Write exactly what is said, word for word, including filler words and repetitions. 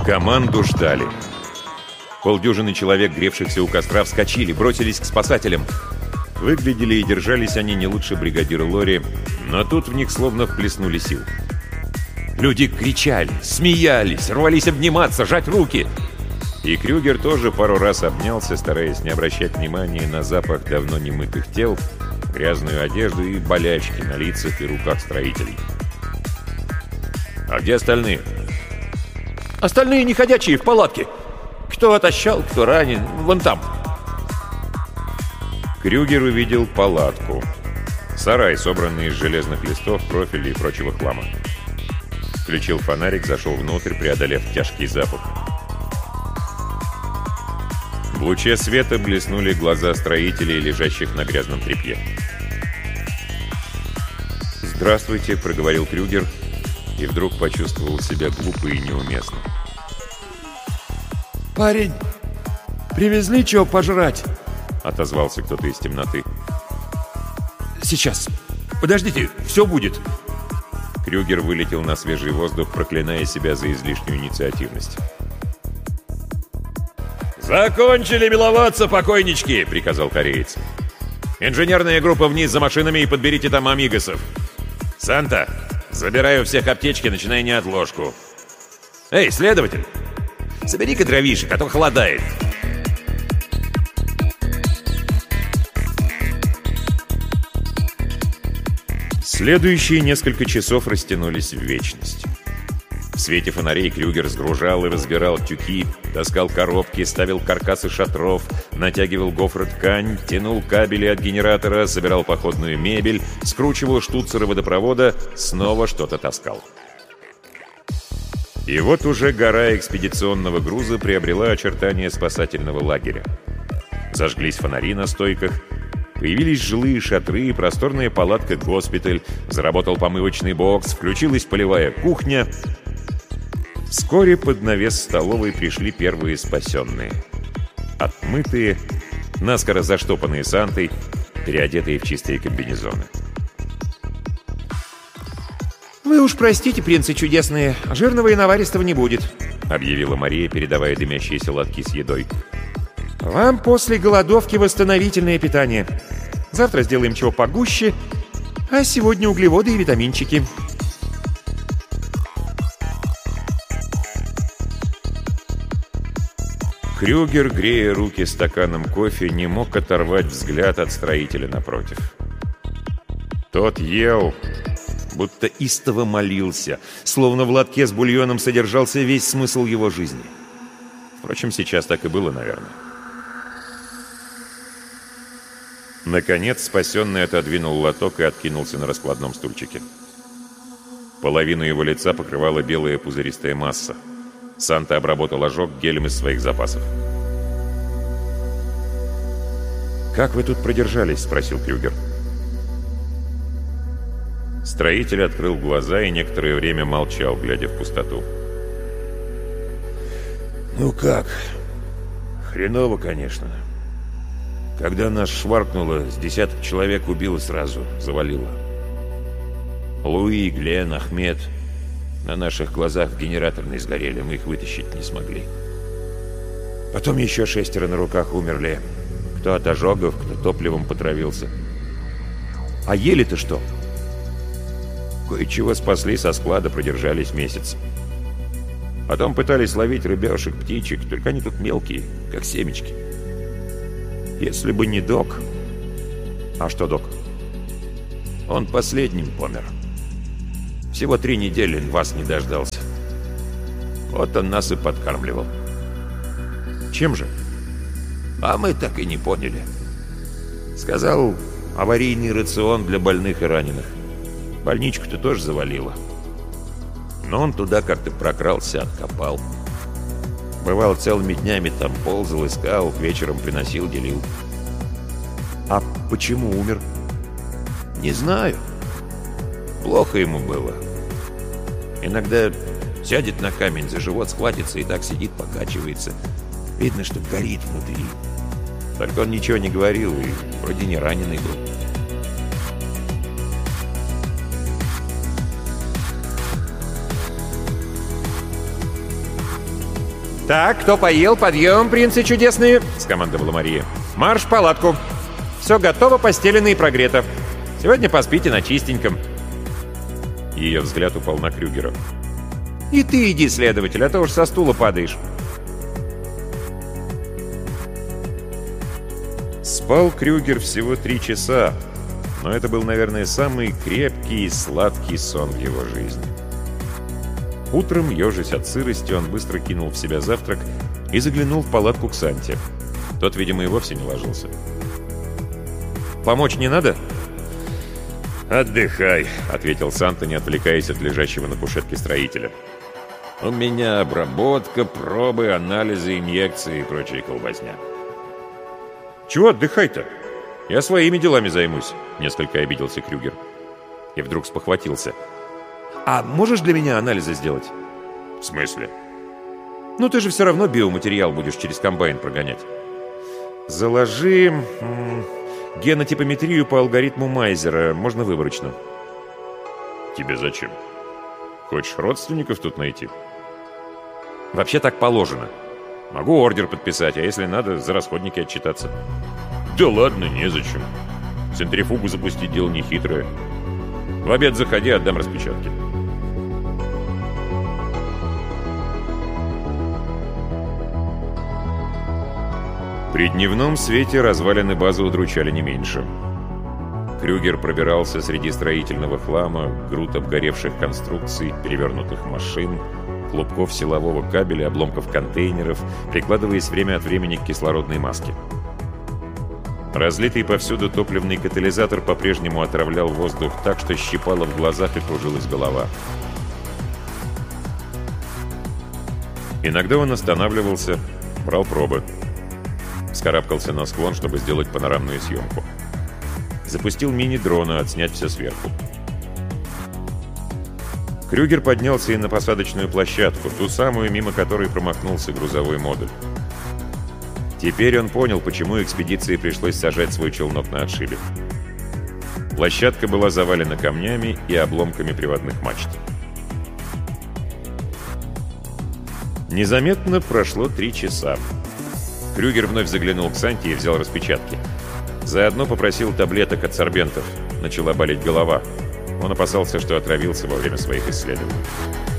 Команду ждали. Полдюжины человек, гревшихся у костра, вскочили, бросились к спасателям. Выглядели и держались они не лучше бригадира Лори, но тут в них словно вплеснули сил. Люди кричали, смеялись, рвались обниматься, жать руки. И Крюгер тоже пару раз обнялся, стараясь не обращать внимания на запах давно немытых тел, грязную одежду и болячки на лицах и руках строителей. «А где остальные?» «Остальные неходячие в палатке. Кто отощал, кто ранен, вон там». Крюгер увидел палатку. Сарай, собранный из железных листов, профилей и прочего хлама. Включил фонарик, зашел внутрь, преодолев тяжкий запах. В луче света блеснули глаза строителей, лежащих на грязном тряпье. «Здравствуйте», — проговорил Крюгер, и вдруг почувствовал себя глупо и неуместно. «Парень, привезли чего пожрать?» — отозвался кто-то из темноты. «Сейчас. Подождите, все будет». Крюгер вылетел на свежий воздух, проклиная себя за излишнюю инициативность. «Закончили миловаться, покойнички!» — приказал кореец. «Инженерная группа вниз за машинами и подберите там амигосов. Санта, забираю у всех аптечки, начиная неотложку. Эй, следователь, собери-ка дровишек, а то холодает». Следующие несколько часов растянулись в вечность. В свете фонарей Крюгер сгружал и разбирал тюки, таскал коробки, ставил каркасы шатров, натягивал гофроткань, тянул кабели от генератора, собирал походную мебель, скручивал штуцеры водопровода, снова что-то таскал. И вот уже гора экспедиционного груза приобрела очертания спасательного лагеря. Зажглись фонари на стойках, появились жилые шатры, просторная палатка-госпиталь, заработал помывочный бокс, включилась полевая кухня. Вскоре под навес столовой пришли первые спасенные. Отмытые, наскоро заштопанные Сантой, переодетые в чистые комбинезоны. «Вы уж простите, принцы чудесные, жирного и наваристого не будет», — объявила Мария, передавая дымящиеся лотки с едой. «Вам после голодовки восстановительное питание. Завтра сделаем чего погуще, а сегодня углеводы и витаминчики». Крюгер, грея руки стаканом кофе, не мог оторвать взгляд от строителя напротив. Тот ел, будто истово молился, словно в лотке с бульоном содержался весь смысл его жизни. Впрочем, сейчас так и было, наверное. Наконец, спасенный отодвинул лоток и откинулся на раскладном стульчике. Половину его лица покрывала белая пузыристая масса. Санта обработал ожог гелем из своих запасов. «Как вы тут продержались?» — спросил Крюгер. Строитель открыл глаза и некоторое время молчал, глядя в пустоту. «Ну как? Хреново, конечно. Когда нас шваркнуло, с десяток человек убило сразу, завалило. Луи, Глен, Ахмед. На наших глазах в генераторной сгорели, мы их вытащить не смогли. Потом еще шестеро на руках умерли. Кто от ожогов, кто топливом потравился. А ели-то что? Кое-чего спасли со склада, продержались месяц. Потом пытались ловить рыбешек, птичек, только они тут мелкие, как семечки. Если бы не док... А что док? Он последним помер. Всего три недели вас не дождался. Вот он нас и подкармливал. Чем же? А мы так и не поняли. Сказал, аварийный рацион для больных и раненых. Больничку-то тоже завалило. Но он туда как-то прокрался, откопал. Бывал, целыми днями там ползал, искал, вечером приносил, делил. А почему умер? Не знаю. Плохо ему было. Иногда сядет на камень, за живот схватится и так сидит, покачивается. Видно, что горит внутри. Только он ничего не говорил и вроде не раненый был. «Так, кто поел? Подъем, принцы чудесные!» — скомандовала Мария. «Марш в палатку! Все готово, постелено и прогрето. Сегодня поспите на чистеньком». Ее взгляд упал на Крюгера. «И ты иди, следователь, а то уж со стула падаешь». Спал Крюгер всего три часа, но это был, наверное, самый крепкий и сладкий сон в его жизни. Утром, ежась от сырости, он быстро кинул в себя завтрак и заглянул в палатку к Санте. Тот, видимо, и вовсе не ложился. «Помочь не надо?» «Отдыхай», — ответил Санта, не отвлекаясь от лежащего на кушетке строителя. «У меня обработка, пробы, анализы, инъекции и прочая колбасня». «Чего отдыхай-то? Я своими делами займусь», — несколько обиделся Крюгер. И вдруг спохватился. «А можешь для меня анализы сделать?» «В смысле?» «Ну ты же все равно биоматериал будешь через комбайн прогонять. Заложи м- генотипометрию по алгоритму Майзера, можно выборочно». «Тебе зачем? Хочешь родственников тут найти?» «Вообще так положено. Могу ордер подписать, а если надо, за расходники отчитаться». «Да ладно, незачем. Центрифугу запустить дело нехитрое. В обед заходи, отдам распечатки». При дневном свете развалины базы удручали не меньше. Крюгер пробирался среди строительного хлама, груд обгоревших конструкций, перевернутых машин, клубков силового кабеля, обломков контейнеров, прикладываясь время от времени к кислородной маске. Разлитый повсюду топливный катализатор по-прежнему отравлял воздух так, что щипало в глазах и кружилась голова. Иногда он останавливался, брал пробы. Вскарабкался на склон, чтобы сделать панорамную съемку. Запустил мини-дрона, отснять все сверху. Крюгер поднялся и на посадочную площадку, ту самую, мимо которой промахнулся грузовой модуль. Теперь он понял, почему экспедиции пришлось сажать свой челнок на отшибе. Площадка была завалена камнями и обломками приводных мачт. Незаметно прошло три часа. Крюгер вновь заглянул к Санте и взял распечатки. Заодно попросил таблеток от сорбентов. Начала болеть голова. Он опасался, что отравился во время своих исследований.